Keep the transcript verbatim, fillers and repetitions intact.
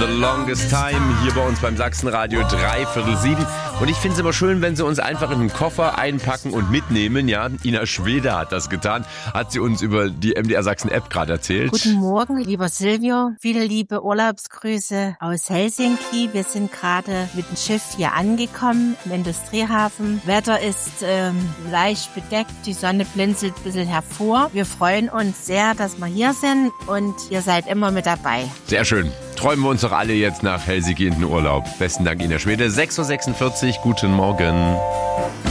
Longest Time hier bei uns beim Sachsenradio dreiviertel sieben. Und ich finde es immer schön, wenn Sie uns einfach in den Koffer einpacken und mitnehmen. Ja, Ina Schwede hat das getan, hat sie uns über die M D R Sachsen App gerade erzählt. Guten Morgen, lieber Silvio. Viele liebe Urlaubsgrüße aus Helsinki. Wir sind gerade mit dem Schiff hier angekommen im Industriehafen. Wetter ist ähm, leicht bedeckt, die Sonne blinzelt ein bisschen hervor. Wir freuen uns sehr, dass wir hier sind und ihr seid immer mit dabei. Sehr schön. Träumen wir uns doch alle jetzt nach Helsinki in den Urlaub. Besten Dank, Ina Schwede. sechs Uhr sechsundvierzig, guten Morgen.